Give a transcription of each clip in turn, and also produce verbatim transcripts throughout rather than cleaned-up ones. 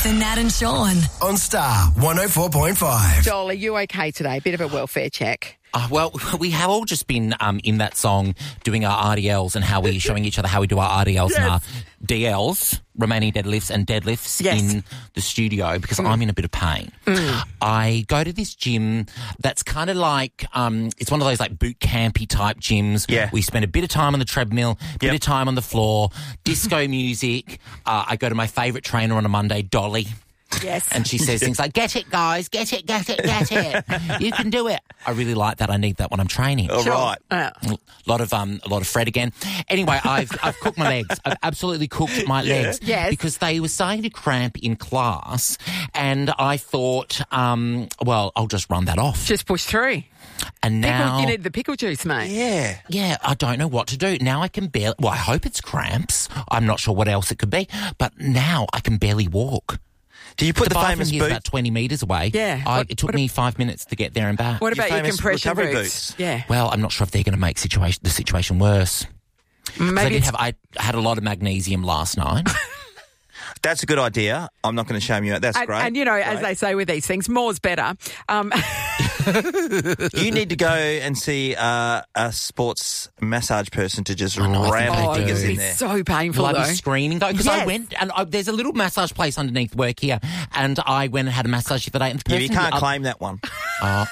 Nathan, Nat and Sean. On Star one oh four point five. Joel, are you okay today? Bit of a welfare check. Uh, well, we have all just been um, in that song doing our R D Ls and how we're showing each other how we do our R D Ls Yes. and our D Ls, remaining deadlifts and deadlifts Yes. in the studio because Mm. I'm in a bit of pain. Mm. I go to this gym that's kind of like, um, it's one of those like boot campy type gyms. Yeah. We spend a bit of time on the treadmill, a bit Yep. of time on the floor, disco music. Uh, I go to my favourite trainer on a Monday, Dolly. Yes. And she says things like, get it, guys, get it, get it, get it. You can do it. I really like that. I need that when I'm training. All right. Uh, A lot of um, a lot of Fred again. Anyway, I've I've cooked my legs. I've absolutely cooked my legs Yes. because they were starting to cramp in class, and I thought, um, well, I'll just run that off. just push through. And Pickle, now, you need the pickle juice, mate. Yeah. yeah, I don't know what to do. Now I can barely. Well, I hope it's cramps. I'm not sure what else it could be, but now I can barely walk. Do you put The, the, bathroom famous here is boot? about twenty metres away. Yeah. I, What- it took what- me five minutes to get there and back. What about your, famous compression recovery boots? boots. Yeah. Well, I'm not sure if they're going to make situation the situation worse. 'Cause I Maybe did it's, have I had a lot of magnesium last night. That's a good idea. I'm not going to shame you. That's and, great. and, you know, as Great. they say with these things, more's better. Um, You need to go and see uh, a sports massage person to just I know, I ram think the oh, I it fingers would in be there. so painful, Will I though. be screaming though? Because I Yes. went and I, there's a little massage place underneath work here, and I went and had a massage the other day. And the Yeah, person you can't who- claim that one. Oh.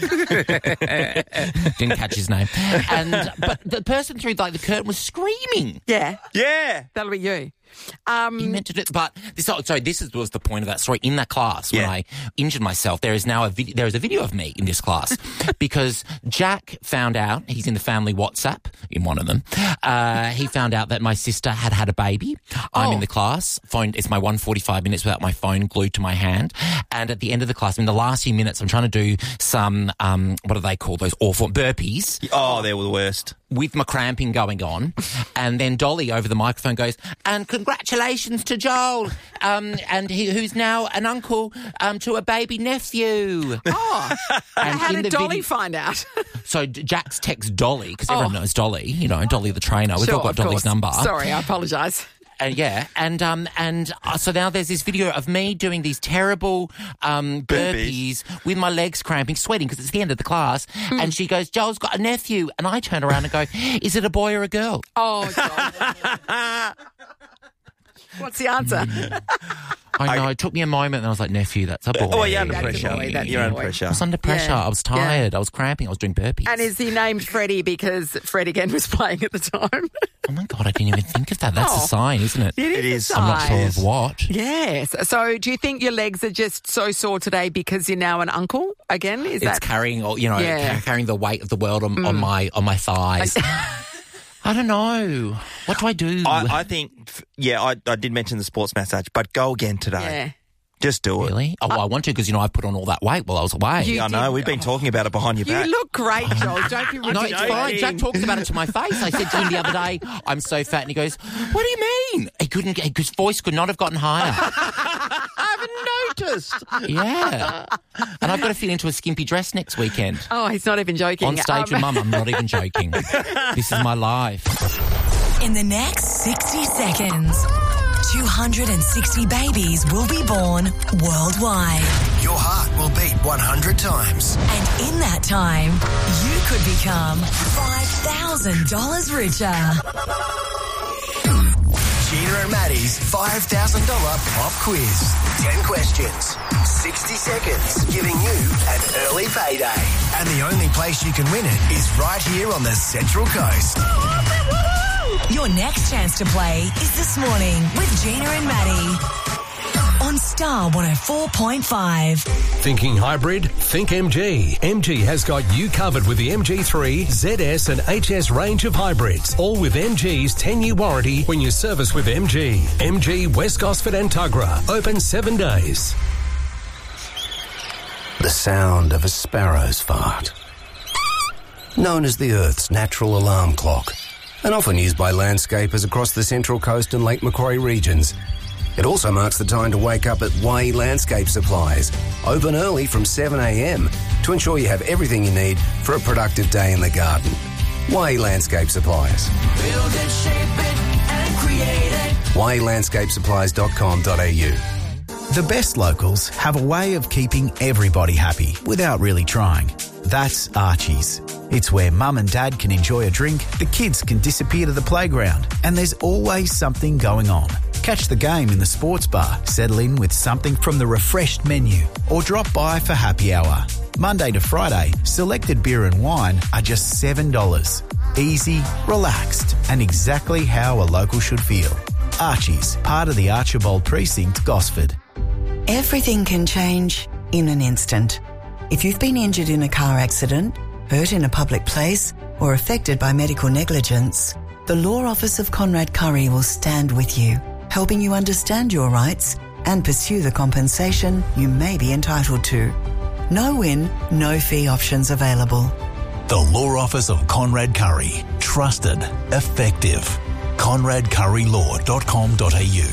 Didn't catch his name. And but the person through like the curtain was screaming. Yeah, Yeah. that'll be you. Um, He meant to do, but this. oh, Sorry, this is, was the point of that story. In that class, when Yeah. I injured myself, there is now a vid- there is a video of me in this class because Jack found out. He's in the family WhatsApp in one of them. Uh, he found out that my sister had had a baby. I'm Oh. in the class. Phone. It's my one forty-five minutes without my phone glued to my hand. And at the end of the class, in the last few minutes, I'm trying to do some um, what do they call those awful burpees Oh, they were the worst. with my cramping going on, and then Dolly over the microphone goes, and congratulations to Joel, um, and he, who's now an uncle um, to a baby nephew. oh, And how in did the Dolly video- find out? So Jack's text Dolly, because everyone Oh. knows Dolly, you know, Dolly the trainer. We've Sure, all got of Dolly's course. number. Sorry, I apologise. And yeah, and um, and uh, so now there's this video of me doing these terrible um, burpees, Burpees. with my legs cramping, sweating because it's the end of the class. Hmm. And she goes, Joel's got a nephew. And I turn around and go, is it a boy or a girl? Oh, God. What's the answer? I know, it took me a moment and I was like, nephew, that's a boy. Oh, you're under That's a pressure. boy, that's You're a under boy. pressure. I was under pressure. Yeah. I was Yeah. tired. I was cramping. I was doing burpees. And is he named Freddie because Fred again was playing at the time? oh, my God, I didn't even think of that. That's Oh. a sign, isn't it? It is. a I'm not sure sign. of what. Yes. So do you think your legs are just so sore today because you're now an uncle again? Is It's that carrying, all you know, Yeah. ca- carrying the weight of the world on, on my on my thighs. I don't know. What do I do? I, I think, f- yeah, I, I did mention the sports massage, but go again today. Yeah. Just do it. really? Oh, well, I want to because, you know, I put on all that weight while I was away. You I know. did- We've been talking about it behind your You back. look great, Joel. Don't be No, it's ridiculous. fine. Jack talks about it to my face. I said to him the other day, I'm so fat. And he goes, what do you mean? He couldn't, his voice could not have gotten higher. I haven't noticed. Yeah. And I've got to fit into a skimpy dress next weekend. Oh, he's not even joking. On stage with Um, Mum, I'm not even joking. This is my life. In the next sixty seconds, two hundred sixty babies will be born worldwide. Your heart will beat one hundred times. And in that time, you could become five thousand dollars richer. Gina and Maddie's five thousand dollars pop quiz. ten questions, sixty seconds, giving you an early payday. And the only place you can win it is right here on the Central Coast. Your next chance to play is this morning with Gina and Maddie on Star one oh four point five. Thinking hybrid? Think M G. M G has got you covered with the M G three, Z S and H S range of hybrids, all with M G's ten-year warranty when you service with M G. M G West Gosford and Tuggerah. Open seven days. The sound of a sparrow's fart. Known as the Earth's natural alarm clock, and often used by landscapers across the Central Coast and Lake Macquarie regions. It also marks the time to wake up at Way Landscape Supplies, open early from seven a.m. to ensure you have everything you need for a productive day in the garden. Way Landscape Supplies. Build it, shape it, and create it. way landscape supplies dot com dot a u. The best locals have a way of keeping everybody happy without really trying. That's Archie's. It's where mum and dad can enjoy a drink, the kids can disappear to the playground, and there's always something going on. Catch the game in the sports bar, settle in with something from the refreshed menu, or drop by for happy hour. Monday to Friday, selected beer and wine are just seven dollars. Easy, relaxed, and exactly how a local should feel. Archie's, part of the Archibald Precinct, Gosford. Everything can change in an instant. If you've been injured in a car accident, hurt in a public place, or affected by medical negligence, the Law Office of Conrad Curry will stand with you, helping you understand your rights and pursue the compensation you may be entitled to. No win, no fee options available. The Law Office of Conrad Curry. Trusted. Effective. conrad curry law dot com dot a u.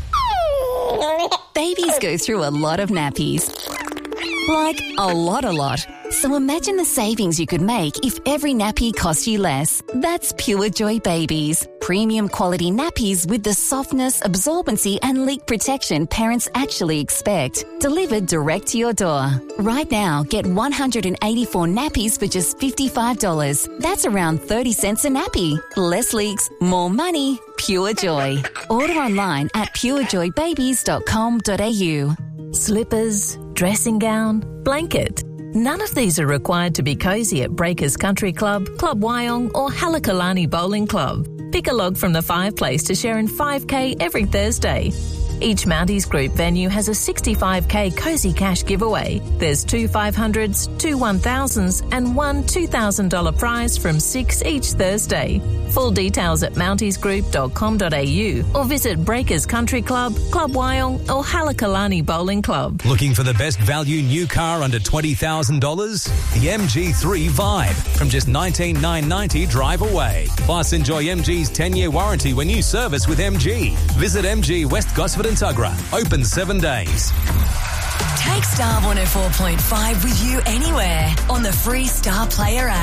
Babies go through a lot of nappies. Like, a lot, a lot. So imagine the savings you could make if every nappy cost you less. That's Pure Joy Babies. Premium quality nappies with the softness, absorbency and leak protection parents actually expect. Delivered direct to your door. Right now, get one hundred eighty-four nappies for just fifty-five dollars. That's around thirty cents a nappy. Less leaks, more money. Pure Joy. Order online at pure joy babies dot com dot a u. Slippers, dressing gown, blanket. None of these are required to be cosy at Breakers Country Club, Club Wyong or Halakalani Bowling Club. Pick a log from the fireplace to share in five K every Thursday. Each Mounties Group venue has a sixty-five K Cozy Cash giveaway. There's two five hundreds, two one thousands and one two thousand dollars prize from six each Thursday. Full details at mounties group dot com dot a u or visit Breakers Country Club, Club Wyong or Halakalani Bowling Club. Looking for the best value new car under twenty thousand dollars? The M G three Vibe from just nineteen thousand nine hundred ninety dollars drive away. Plus, enjoy M G's ten-year warranty when you service with M G. Visit M G West Gosford and Tuggerah. Open seven days. Take Star one oh four point five with you anywhere on the free Star Player app.